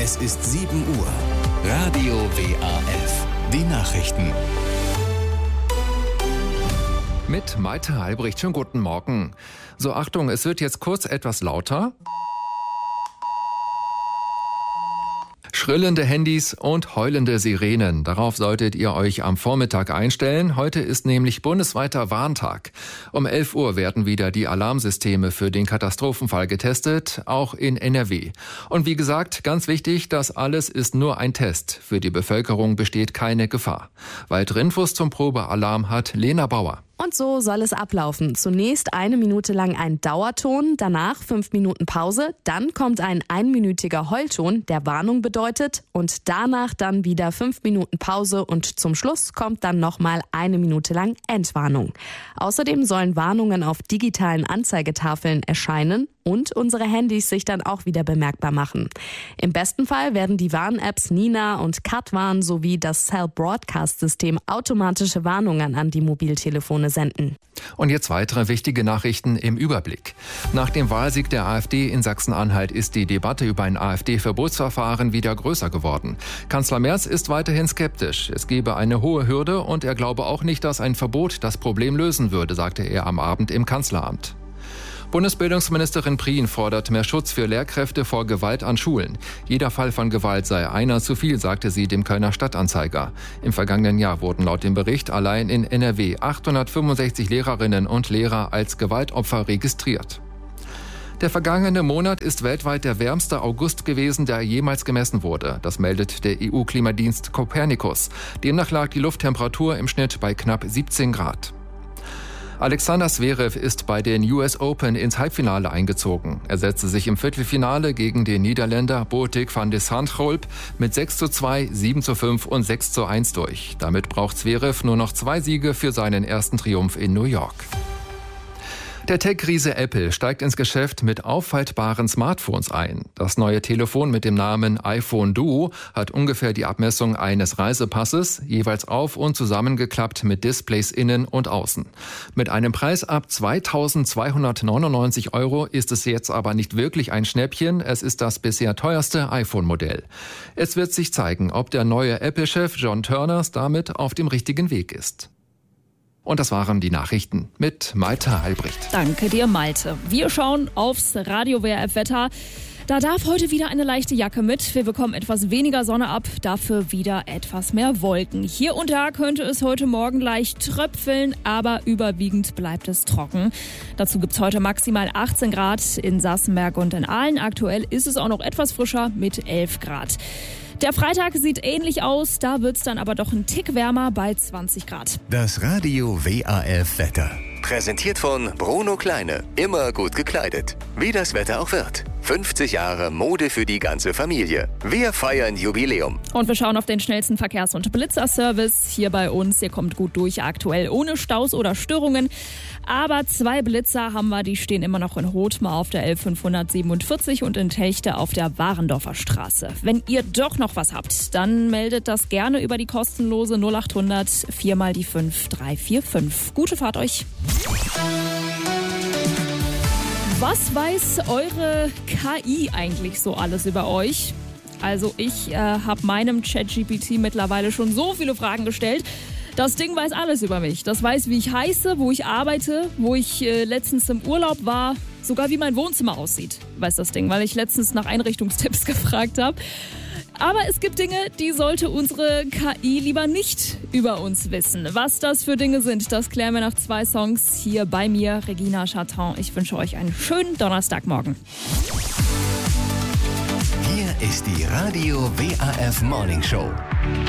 Es ist 7 Uhr. Radio WAF. Die Nachrichten. Mit Malte Albrecht. Schönen guten Morgen. So, Achtung, es wird jetzt kurz etwas lauter. Schrillende Handys und heulende Sirenen. Darauf solltet ihr euch am Vormittag einstellen. Heute ist nämlich bundesweiter Warntag. Um 11 Uhr werden wieder die Alarmsysteme für den Katastrophenfall getestet, auch in NRW. Und wie gesagt, ganz wichtig, das alles ist nur ein Test. Für die Bevölkerung besteht keine Gefahr. Weitere Infos zum Probealarm hat Lena Bauer. Und so soll es ablaufen. Zunächst 1 Minute lang ein Dauerton, danach 5 Minuten Pause, dann kommt ein 1-minütiger Heulton, der Warnung bedeutet, und danach dann wieder 5 Minuten Pause und zum Schluss kommt dann nochmal 1 Minute lang Entwarnung. Außerdem sollen Warnungen auf digitalen Anzeigetafeln erscheinen und unsere Handys sich dann auch wieder bemerkbar machen. Im besten Fall werden die Warn-Apps Nina und Katwarn sowie das Cell Broadcast System automatische Warnungen an die Mobiltelefone senden. Und jetzt weitere wichtige Nachrichten im Überblick. Nach dem Wahlsieg der AfD in Sachsen-Anhalt ist die Debatte über ein AfD-Verbotsverfahren wieder größer geworden. Kanzler Merz ist weiterhin skeptisch. Es gebe eine hohe Hürde und er glaube auch nicht, dass ein Verbot das Problem lösen würde, sagte er am Abend im Kanzleramt. Bundesbildungsministerin Prien fordert mehr Schutz für Lehrkräfte vor Gewalt an Schulen. Jeder Fall von Gewalt sei einer zu viel, sagte sie dem Kölner Stadtanzeiger. Im vergangenen Jahr wurden laut dem Bericht allein in NRW 865 Lehrerinnen und Lehrer als Gewaltopfer registriert. Der vergangene Monat ist weltweit der wärmste August gewesen, der jemals gemessen wurde. Das meldet der EU-Klimadienst Copernicus. Demnach lag die Lufttemperatur im Schnitt bei knapp 17 Grad. Alexander Zverev ist bei den US Open ins Halbfinale eingezogen. Er setzte sich im Viertelfinale gegen den Niederländer Botic van de Zandschulp mit 6:2, 7:5 und 6:1 durch. Damit braucht Zverev nur noch 2 Siege für seinen ersten Triumph in New York. Der Tech-Riese Apple steigt ins Geschäft mit auffaltbaren Smartphones ein. Das neue Telefon mit dem Namen iPhone Duo hat ungefähr die Abmessung eines Reisepasses, jeweils auf- und zusammengeklappt mit Displays innen und außen. Mit einem Preis ab 2.299 € ist es jetzt aber nicht wirklich ein Schnäppchen, es ist das bisher teuerste iPhone-Modell. Es wird sich zeigen, ob der neue Apple-Chef John Turners damit auf dem richtigen Weg ist. Und das waren die Nachrichten mit Malte Albrecht. Danke dir, Malte. Wir schauen aufs Radio WRF-Wetter. Da darf heute wieder eine leichte Jacke mit. Wir bekommen etwas weniger Sonne ab, dafür wieder etwas mehr Wolken. Hier und da könnte es heute Morgen leicht tröpfeln, aber überwiegend bleibt es trocken. Dazu gibt es heute maximal 18 Grad in Sassenberg und in Aalen. Aktuell ist es auch noch etwas frischer mit 11 Grad. Der Freitag sieht ähnlich aus, da wird es dann aber doch ein Tick wärmer bei 20 Grad. Das Radio WAF Wetter. Präsentiert von Bruno Kleine. Immer gut gekleidet. Wie das Wetter auch wird. 50 Jahre Mode für die ganze Familie. Wir feiern Jubiläum. Und wir schauen auf den schnellsten Verkehrs- und Blitzerservice hier bei uns. Ihr kommt gut durch, aktuell ohne Staus oder Störungen. Aber 2 Blitzer haben wir, die stehen immer noch in Rothmar auf der L547 und in Telchte auf der Warendorfer Straße. Wenn ihr doch noch was habt, dann meldet das gerne über die kostenlose 0800 4 mal die 5 345. Gute Fahrt euch. Was weiß eure KI eigentlich so alles über euch? Also ich habe meinem ChatGPT mittlerweile schon so viele Fragen gestellt. Das Ding weiß alles über mich. Das weiß, wie ich heiße, wo ich arbeite, wo ich letztens im Urlaub war, sogar wie mein Wohnzimmer aussieht, weiß das Ding, weil ich letztens nach Einrichtungstipps gefragt habe. Aber es gibt Dinge, die sollte unsere KI lieber nicht über uns wissen. Was das für Dinge sind, das klären wir nach 2 Songs hier bei mir, Regina Chaton. Ich wünsche euch einen schönen Donnerstagmorgen. Hier ist die Radio WAF Morning Show.